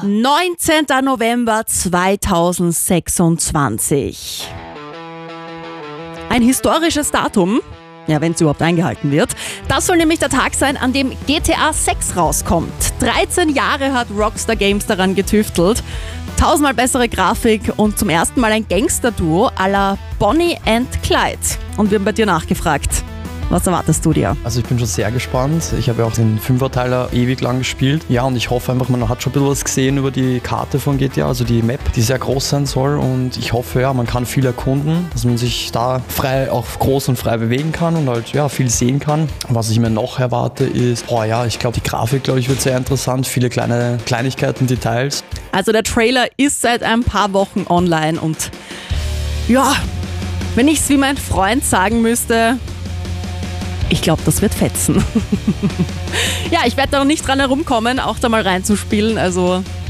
19. November 2026. Ein historisches Datum, ja, wenn es überhaupt eingehalten wird. Das soll nämlich der Tag sein, an dem GTA 6 rauskommt. 13 Jahre hat Rockstar Games daran getüftelt. 1000-mal bessere Grafik und zum ersten Mal ein Gangster-Duo à la Bonnie and Clyde. Und wir haben bei dir nachgefragt. Was erwartest du dir? Also ich bin schon sehr gespannt. Ich habe ja auch den Fünferteiler ewig lang gespielt. Ja, und ich hoffe einfach, man hat schon ein bisschen was gesehen über die Karte von GTA, also die Map, die sehr groß sein soll. Und ich hoffe, ja, man kann viel erkunden, dass man sich da frei, auch groß und frei bewegen kann und halt ja, viel sehen kann. Was ich mir noch erwarte ist, ich glaube, die Grafik, wird sehr interessant. Viele kleine Kleinigkeiten, Details. Also der Trailer ist seit ein paar Wochen online und ja, wenn ich es wie mein Freund sagen müsste, ich glaube, das wird fetzen. Ja, ich werde da noch nicht dran herumkommen, auch da mal reinzuspielen. Also